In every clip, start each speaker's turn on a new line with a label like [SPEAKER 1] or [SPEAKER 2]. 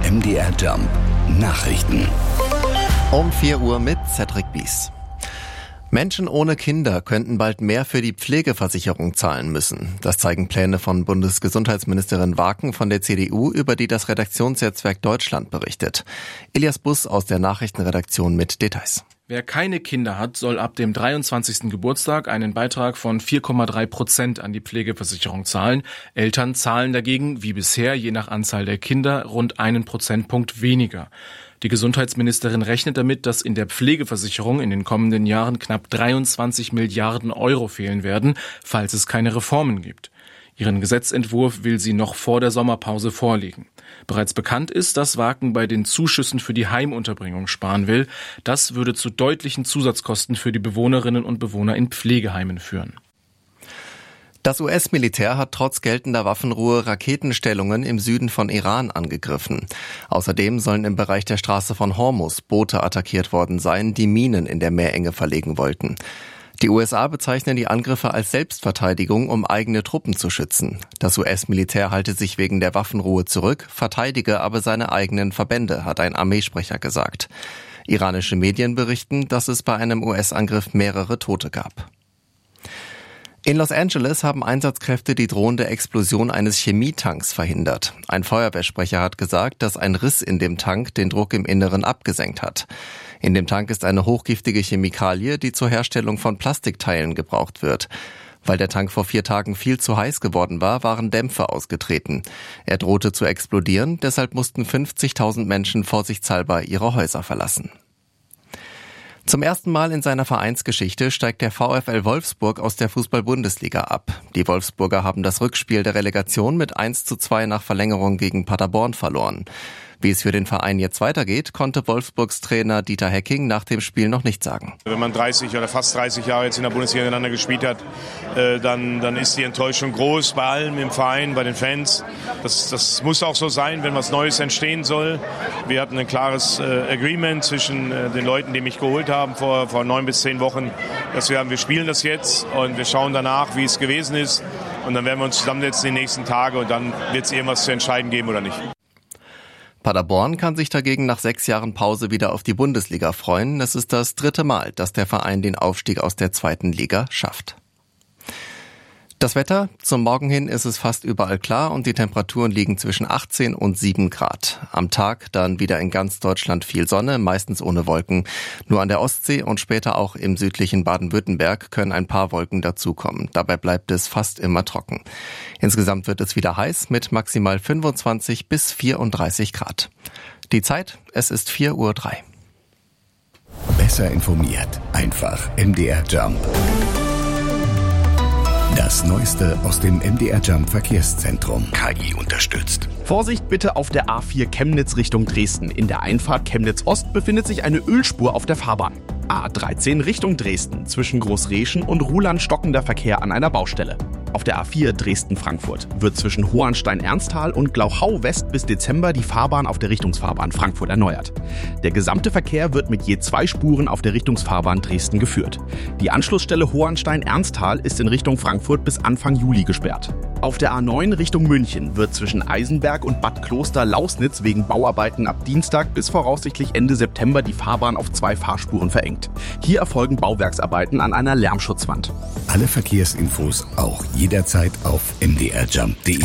[SPEAKER 1] MDR Jump Nachrichten.
[SPEAKER 2] Um 4 Uhr mit Cedric Bies. Menschen ohne Kinder könnten bald mehr für die Pflegeversicherung zahlen müssen. Das zeigen Pläne von Bundesgesundheitsministerin Waken von der CDU, über die das Redaktionsnetzwerk Deutschland berichtet. Elias Buss aus der Nachrichtenredaktion mit Details.
[SPEAKER 3] Wer keine Kinder hat, soll ab dem 23. Geburtstag einen Beitrag von 4,3% an die Pflegeversicherung zahlen. Eltern zahlen dagegen, wie bisher, je nach Anzahl der Kinder, rund 1 Prozentpunkt weniger. Die Gesundheitsministerin rechnet damit, dass in der Pflegeversicherung in den kommenden Jahren knapp 23 Milliarden Euro fehlen werden, falls es keine Reformen gibt. Ihren Gesetzentwurf will sie noch vor der Sommerpause vorlegen. Bereits bekannt ist, dass Waken bei den Zuschüssen für die Heimunterbringung sparen will. Das würde zu deutlichen Zusatzkosten für die Bewohnerinnen und Bewohner in Pflegeheimen führen.
[SPEAKER 2] Das US-Militär hat trotz geltender Waffenruhe Raketenstellungen im Süden von Iran angegriffen. Außerdem sollen im Bereich der Straße von Hormuz Boote attackiert worden sein, die Minen in der Meerenge verlegen wollten. Die USA bezeichnen die Angriffe als Selbstverteidigung, um eigene Truppen zu schützen. Das US-Militär halte sich wegen der Waffenruhe zurück, verteidige aber seine eigenen Verbände, hat ein Armeesprecher gesagt. Iranische Medien berichten, dass es bei einem US-Angriff mehrere Tote gab. In Los Angeles haben Einsatzkräfte die drohende Explosion eines Chemietanks verhindert. Ein Feuerwehrsprecher hat gesagt, dass ein Riss in dem Tank den Druck im Inneren abgesenkt hat. In dem Tank ist eine hochgiftige Chemikalie, die zur Herstellung von Plastikteilen gebraucht wird. Weil der Tank vor 4 Tagen viel zu heiß geworden war, waren Dämpfe ausgetreten. Er drohte zu explodieren, deshalb mussten 50.000 Menschen vorsichtshalber ihre Häuser verlassen. Zum ersten Mal in seiner Vereinsgeschichte steigt der VfL Wolfsburg aus der Fußball-Bundesliga ab. Die Wolfsburger haben das Rückspiel der Relegation mit 1:2 nach Verlängerung gegen Paderborn verloren. Wie es für den Verein jetzt weitergeht, konnte Wolfsburgs Trainer Dieter Hecking nach dem Spiel noch nicht sagen.
[SPEAKER 4] Wenn man 30 oder fast 30 Jahre jetzt in der Bundesliga miteinander gespielt hat, dann ist die Enttäuschung groß bei allen im Verein, bei den Fans. Das muss auch so sein, wenn was Neues entstehen soll. Wir hatten ein klares Agreement zwischen den Leuten, die mich geholt haben vor 9 bis 10 Wochen, dass wir spielen das jetzt und wir schauen danach, wie es gewesen ist. Und dann werden wir uns zusammensetzen die nächsten Tage und dann wird es irgendwas zu entscheiden geben oder nicht.
[SPEAKER 2] Paderborn kann sich dagegen nach 6 Jahren Pause wieder auf die Bundesliga freuen. Es ist das 3. Mal, dass der Verein den Aufstieg aus der 2. Liga schafft. Das Wetter: Zum Morgen hin ist es fast überall klar und die Temperaturen liegen zwischen 18 und 7 Grad. Am Tag dann wieder in ganz Deutschland viel Sonne, meistens ohne Wolken. Nur an der Ostsee und später auch im südlichen Baden-Württemberg können ein paar Wolken dazukommen. Dabei bleibt es fast immer trocken. Insgesamt wird es wieder heiß mit maximal 25 bis 34 Grad. Die Zeit: Es ist 4:03 Uhr.
[SPEAKER 1] Besser informiert, einfach MDR Jump. Das Neueste aus dem MDR Jump Verkehrszentrum. KI unterstützt.
[SPEAKER 5] Vorsicht bitte auf der A4 Chemnitz Richtung Dresden. In der Einfahrt Chemnitz Ost befindet sich eine Ölspur auf der Fahrbahn. A13 Richtung Dresden. Zwischen Großreschen und Ruhland stockender Verkehr an einer Baustelle. Auf der A4 Dresden-Frankfurt wird zwischen Hohenstein-Ernsthal und Glauchau West bis Dezember die Fahrbahn auf der Richtungsfahrbahn Frankfurt erneuert. Der gesamte Verkehr wird mit je 2 Spuren auf der Richtungsfahrbahn Dresden geführt. Die Anschlussstelle Hohenstein-Ernsthal ist in Richtung Frankfurt bis Anfang Juli gesperrt. Auf der A9 Richtung München wird zwischen Eisenberg und Bad Kloster-Lausnitz wegen Bauarbeiten ab Dienstag bis voraussichtlich Ende September die Fahrbahn auf 2 Fahrspuren verengt. Hier erfolgen Bauwerksarbeiten an einer Lärmschutzwand.
[SPEAKER 1] Alle Verkehrsinfos auch jederzeit auf mdrjump.de.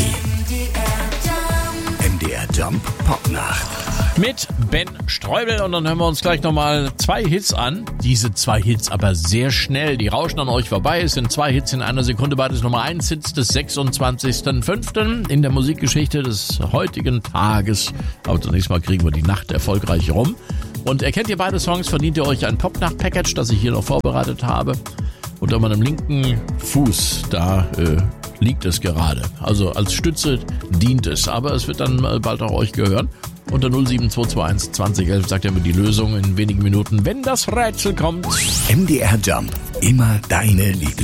[SPEAKER 1] MDR Jump Popnacht.
[SPEAKER 6] Mit Ben Streubel und dann hören wir uns gleich nochmal 2 Hits an. Diese 2 Hits aber sehr schnell, die rauschen an euch vorbei. Es sind 2 Hits in einer Sekunde, beides Nummer 1 Hits des 26.05. in der Musikgeschichte des heutigen Tages. Aber zunächst mal kriegen wir die Nacht erfolgreich rum. Und erkennt ihr beide Songs, verdient ihr euch ein Popnacht-Package, das ich hier noch vorbereitet habe. Unter meinem linken Fuß, da liegt es gerade. Also als Stütze dient es, aber es wird dann bald auch euch gehören. Unter 07221 2011 sagt er mir die Lösung in wenigen Minuten, wenn das Rätsel kommt.
[SPEAKER 1] MDR Jump, immer deine Lieblings.